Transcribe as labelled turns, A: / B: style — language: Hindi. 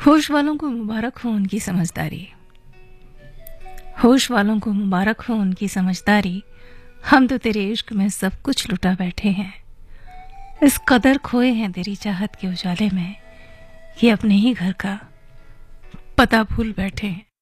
A: होश वालों को मुबारक हो उनकी समझदारी। होश वालों को मुबारक हो उनकी समझदारी। हम तो तेरे इश्क में सब कुछ लुटा बैठे हैं। इस कदर खोए हैं तेरी चाहत के उजाले में कि अपने ही घर का पता भूल बैठे हैं।